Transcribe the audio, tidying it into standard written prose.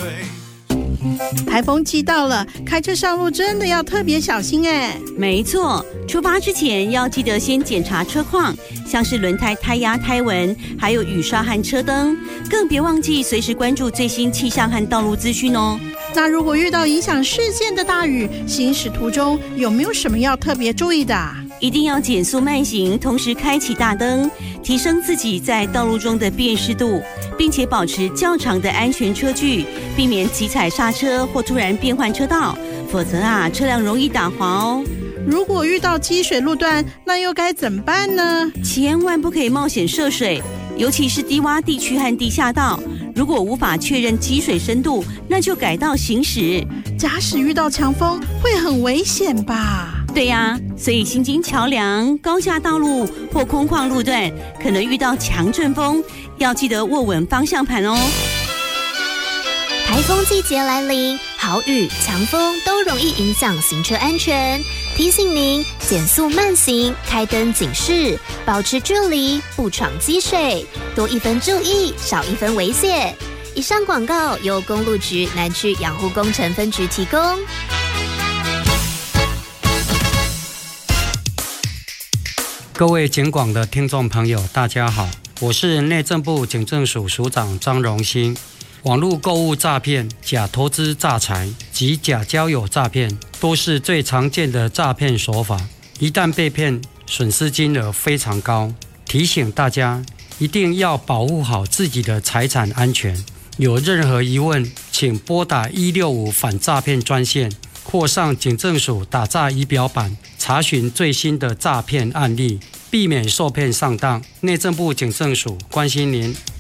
台风季到了，开车上路真的要特别小心哎。 没错，出发之前要记得先检查车况，像是轮胎胎压、胎纹，还有雨刷和车灯，更别忘记随时关注最新气象和道路资讯哦。 那如果遇到影响视线的大雨，行驶途中有没有什么要特别注意的？ 一定要减速慢行，同时开启大灯，提升自己在道路中的辨识度，并且保持较长的安全车距，避免急踩刹车或突然变换车道，否则车辆容易打滑哦。 如果遇到积水路段，那又该怎么办呢？ 千万不可以冒险涉水，尤其是低洼地区和地下道。如果无法确认积水深度，那就改道行驶。 假使遇到强风，会很危险吧？ 对呀，所以行经桥梁、高架道路或空旷路段，可能遇到强阵风，要记得握稳方向盘哦。 台风季节来临，豪雨、强风都容易影响行车安全。提醒您减速慢行，开灯警示，保持距离，不闯积水，多一分注意，少一分危险。以上广告由公路局南区养护工程分局提供。 各位警广的听众朋友，大家好，我是内政部警政署署长张荣兴。网络购物诈骗、假投资诈财及假交友诈骗都是最常见的诈骗手法，一旦被骗，损失金额非常高。提醒大家一定要保护好自己的财产安全。有任何疑问，请拨打165反诈骗专线，或上警政署打诈仪表板查询最新的诈骗案例，避免受骗上当。内政部警政署关心您。